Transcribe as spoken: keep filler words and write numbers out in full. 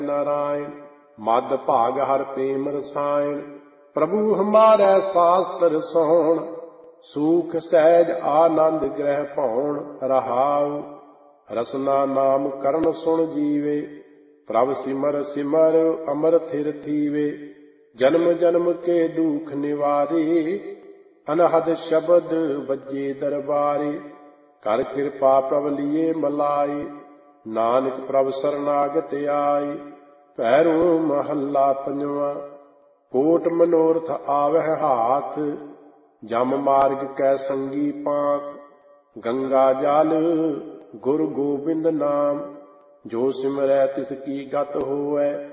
नारायण। मद भाग हर प्रेम रसायन, प्रभु हमारे शास्त्र सोण। सूख सहज आनंद ग्रह पौण रहाउ, रसना नाम करण सुन जीवे। प्रभ सिमर सिमर अमर थिर थीवे, जन्म जन्म के दुख निवारे। अनहद शब्द बजे दरबारे, कर कृपा प्रभ लिए मलाए। नानक प्रभ शरणागत आए, भैरो महला पंजवा। कोट मनोरथ आवह हाथ, जम मार्ग कै संगी पांथ। गंगा जल गुरु गोबिंद नाम, जो सिमरै तिसकी गत होवै।